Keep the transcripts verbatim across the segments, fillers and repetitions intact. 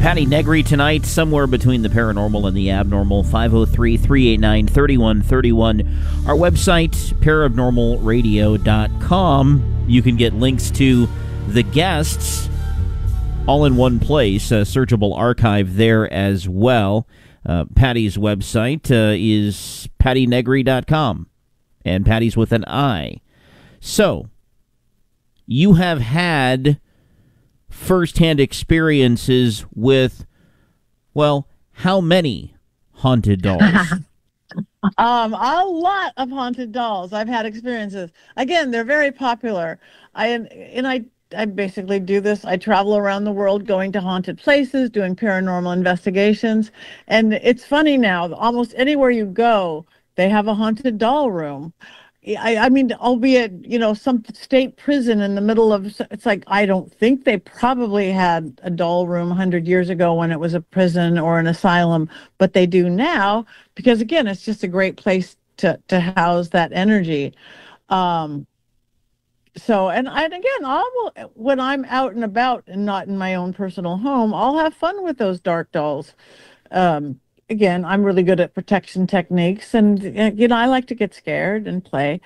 Patti Negri tonight, somewhere between the paranormal and the abnormal. Five oh three, three eight nine, three one three one. Our website, paranormal radio dot com. You can get links to the guests all in one place, a searchable archive there as well. Uh, Patti's website uh, is patti negri dot com, and Patti's with an I. So, you have had first-hand experiences with, well, how many haunted dolls? um, a lot of haunted dolls. I've had experiences. Again, they're very popular. I and I I basically do this. I travel around the world going to haunted places, doing paranormal investigations. And it's funny now, almost anywhere you go, they have a haunted doll room. I, I mean, albeit, you know, some state prison in the middle of, it's like, I don't think they probably had a doll room one hundred years ago when it was a prison or an asylum, but they do now because, again, it's just a great place to, to house that energy. Um, So, and, and again, I will, when I'm out and about and not in my own personal home, I'll have fun with those dark dolls. Um, again, I'm really good at protection techniques, and, you know, I like to get scared and play.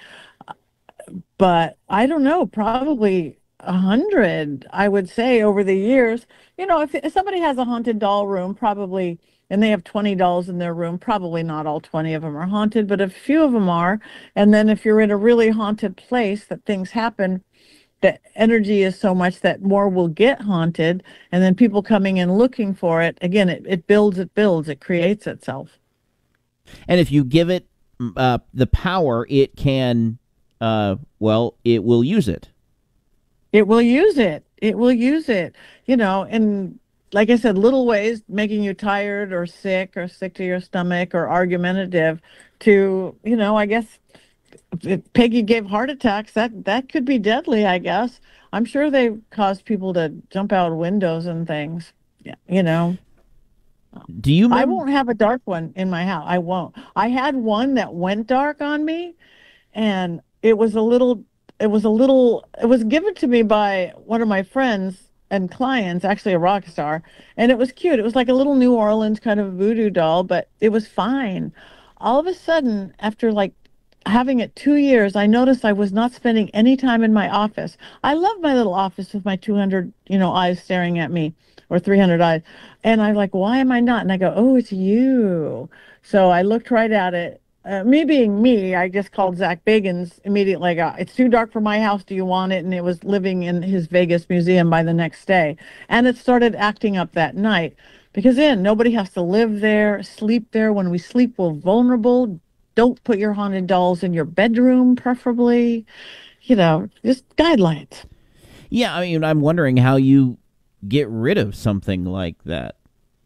But I don't know, probably a hundred, I would say, over the years. You know, if, if somebody has a haunted doll room, probably, and they have twenty dolls in their room, probably not all twenty of them are haunted, but a few of them are. And then if you're in a really haunted place that things happen, the energy is so much that more will get haunted. And then people coming in looking for it, again, it, it builds, it builds, it creates itself. And if you give it uh, the power, it can, uh, well, it will use it. It will use it. It will use it, you know, and like I said, little ways, making you tired or sick or sick to your stomach or argumentative to, you know, I guess if Peggy gave heart attacks, that, that could be deadly, I guess. I'm sure they caused people to jump out windows and things, yeah, you know. Do you remember? I won't have a dark one in my house. I won't. I had one that went dark on me, and it was a little, it was a little, it was given to me by one of my friends and clients, actually a rock star, and it was cute. It was like a little New Orleans kind of voodoo doll, but it was fine. All of a sudden, after like having it two years, I noticed I was not spending any time in my office. I love my little office with my two hundred, you know, eyes staring at me, or three hundred eyes. And I'm like, why am I not? And I go, oh, it's you. So I looked right at it. Uh, me being me, I just called Zach Bagans immediately. I got, it's too dark for my house. Do you want it? And it was living in his Vegas museum by the next day. And it started acting up that night. Because then nobody has to live there, sleep there. When we sleep, we're vulnerable. Don't put your haunted dolls in your bedroom, preferably. You know, just guidelines. Yeah, I mean, I'm wondering how you get rid of something like that.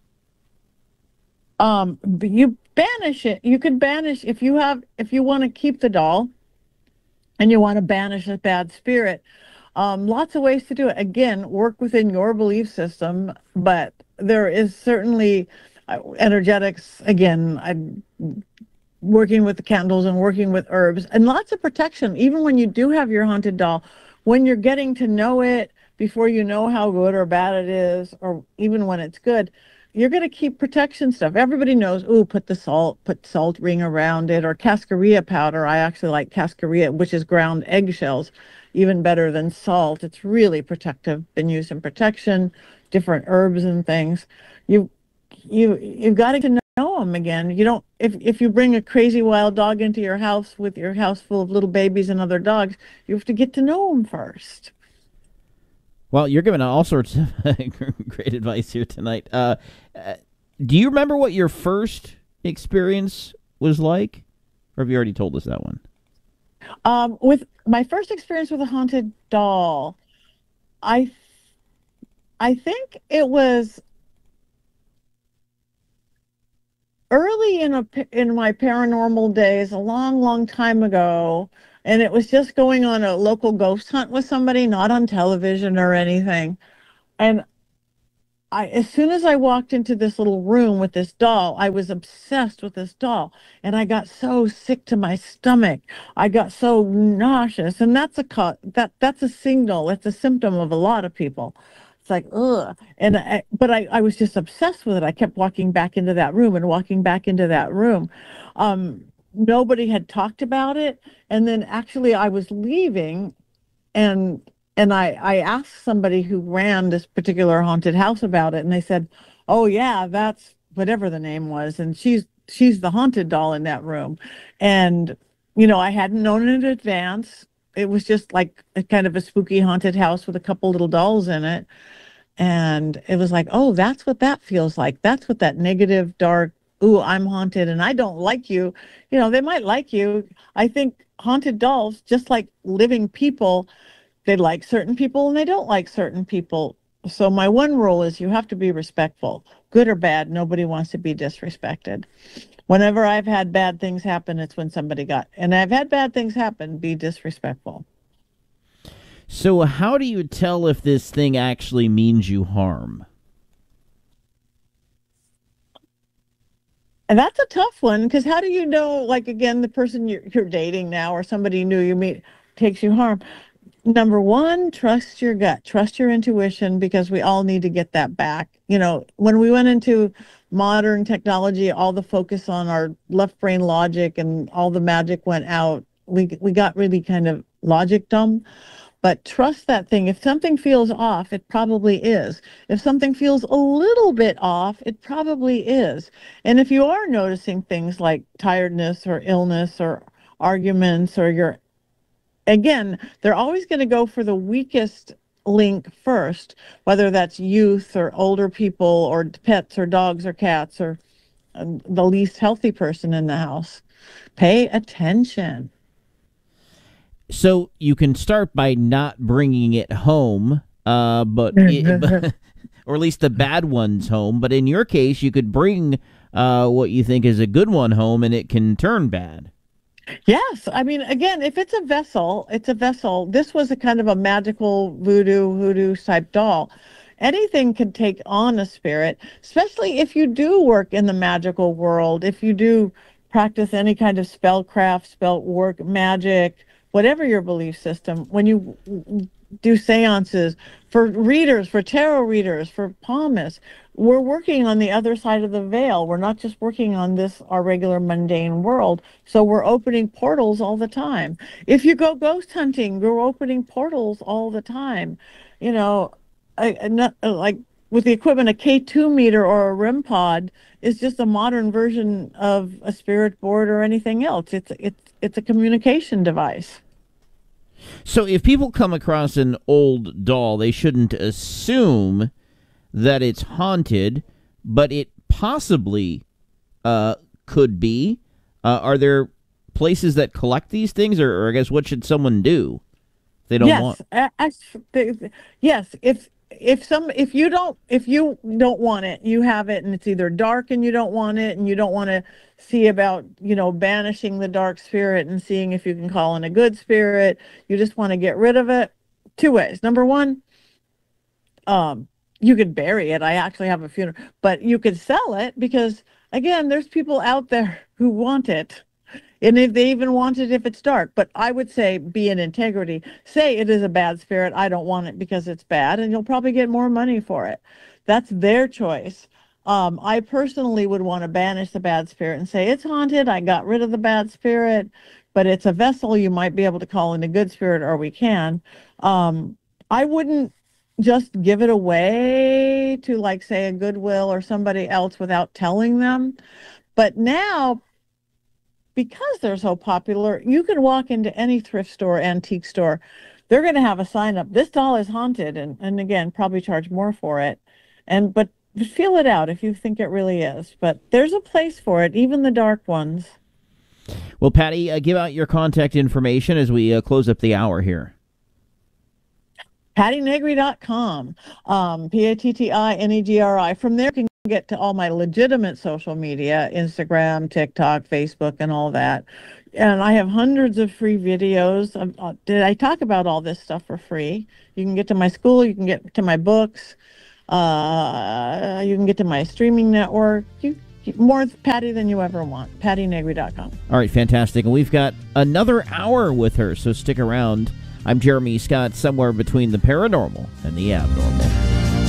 Um, you banish it. You can banish if you have, if you want to keep the doll and you want to banish a bad spirit. Um, lots of ways to do it. Again, work within your belief system, but there is certainly uh, energetics. Again, I working with the candles and working with herbs and lots of protection. Even when you do have your haunted doll, when you're getting to know it before you know how good or bad it is, or even when it's good, you're going to keep protection stuff. Everybody knows, ooh, put the salt, put salt ring around it, or cascarilla powder. I actually like cascarilla, which is ground eggshells, even better than salt. It's really protective, been used in protection, different herbs and things. You, you, you've got to know them again. You don't, if, if you bring a crazy wild dog into your house with your house full of little babies and other dogs, you have to get to know them first. Well, you're giving all sorts of great advice here tonight. Uh, uh, do you remember what your first experience was like? Or have you already told us that one? Um, with my first experience with a haunted doll, I, I think it was early in a in my paranormal days, a long, long time ago, and it was just going on a local ghost hunt with somebody, not on television or anything. And I, as soon as I walked into this little room with this doll, I was obsessed with this doll, and I got so sick to my stomach. I got so nauseous, and that's a co- that that's a signal. It's a symptom of a lot of people It's like, ugh. And I, but I, I was just obsessed with it. I kept walking back into that room and walking back into that room. Um, nobody had talked about it. And then actually I was leaving and and I, I asked somebody who ran this particular haunted house about it, and they said, oh yeah, that's whatever the name was, and she's she's the haunted doll in that room. And you know, I hadn't known in advance. It was just like a kind of a spooky haunted house with a couple little dolls in it. And it was like, oh, that's what that feels like. That's what that negative, dark, ooh, I'm haunted and I don't like you. You know, they might like you. I think haunted dolls, just like living people, they like certain people and they don't like certain people. So my one rule is you have to be respectful, good or bad. Nobody wants to be disrespected. Whenever I've had bad things happen, it's when somebody got, and I've had bad things happen, be disrespectful. So how do you tell if this thing actually means you harm? And that's a tough one, because how do you know, like, again, the person you're, you're dating now or somebody new you meet takes you harm? Number one, trust your gut, trust your intuition, because we all need to get that back. You know, when we went into modern technology, all the focus on our left brain logic and all the magic went out. We we got really kind of logic dumb. But trust that thing. If something feels off, it probably is. If something feels a little bit off, it probably is. And if you are noticing things like tiredness or illness or arguments, or you're, again, they're always going to go for the weakest link first, whether that's youth or older people or pets or dogs or cats or um, the least healthy person in the house. Pay attention. So you can start by not bringing it home, uh, but, it, but or at least the bad ones home. But in your case, you could bring uh, what you think is a good one home, and it can turn bad. Yes. I mean, again, if it's a vessel, it's a vessel. This was a kind of a magical voodoo, hoodoo type doll. Anything can take on a spirit, especially if you do work in the magical world, if you do practice any kind of spellcraft, spell work, magic, whatever your belief system. When you do seances for readers, for tarot readers, for palmists, we're working on the other side of the veil. We're not just working on this, our regular mundane world. So we're opening portals all the time. If you go ghost hunting, we're opening portals all the time. You know, I, I not, like with the equipment, a K two meter or a R E M pod is just a modern version of a spirit board or anything else. It's it's it's a communication device. So if people come across an old doll, they shouldn't assume that it's haunted, but it possibly uh, could be. Uh, are there places that collect these things, or, or I guess what should someone do if they don't yes, want? I, I, yes, if if some if you don't if you don't want it, you have it, and it's either dark and you don't want it, and you don't want to see about, you know, banishing the dark spirit and seeing if you can call in a good spirit. You just want to get rid of it. Two ways. Number one, um, you could bury it. I actually have a funeral, but you could sell it, because again, there's people out there who want it. And if they even want it if it's dark. But I would say be in integrity. Say it is a bad spirit. I don't want it because it's bad. And you'll probably get more money for it. That's their choice. Um, I personally would want to banish the bad spirit and say, it's haunted. I got rid of the bad spirit, but it's a vessel. You might be able to call in a good spirit, or we can. Um, I wouldn't just give it away to, like, say, a Goodwill or somebody else without telling them. But now, because they're so popular, you can walk into any thrift store, antique store. They're going to have a sign up, this doll is haunted, and, and again, probably charge more for it. And but feel it out if you think it really is. But there's a place for it, even the dark ones. Well, Patty, uh, give out your contact information as we uh, close up the hour here. Patti Negri dot com, um, P A T T I N E G R I. From there, you can get to all my legitimate social media, Instagram, TikTok, Facebook, and all that. And I have hundreds of free videos. Of, uh, did I talk about all this stuff for free? You can get to my school. You can get to my books. Uh, you can get to my streaming network. You, you more Patty than you ever want. Patti Negri dot com. All right, fantastic. And we've got another hour with her, so stick around. I'm Jeremy Scott, somewhere between the paranormal and the abnormal.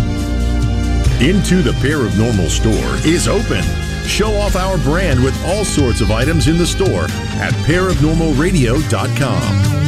Into the Paranormal store is open. Show off our brand with all sorts of items in the store at paranormal radio dot com.